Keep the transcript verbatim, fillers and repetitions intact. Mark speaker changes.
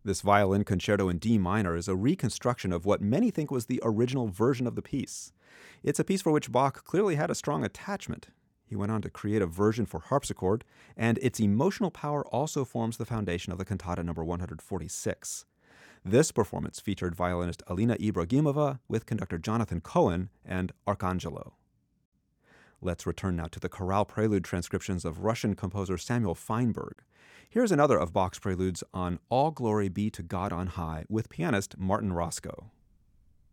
Speaker 1: This violin concerto in D minor is a reconstruction of what many think was the original version of the piece. It's a piece for which Bach clearly had a strong attachment. He went on to create a version for harpsichord, and its emotional power also forms the foundation of the cantata number one hundred forty-six. This performance featured violinist Alina Ibragimova with conductor Jonathan Cohen and Arcangelo. Let's return now to the chorale prelude transcriptions of Russian composer Samuel Feinberg. Here's another of Bach's preludes on All Glory Be to God on High with pianist Martin Roscoe.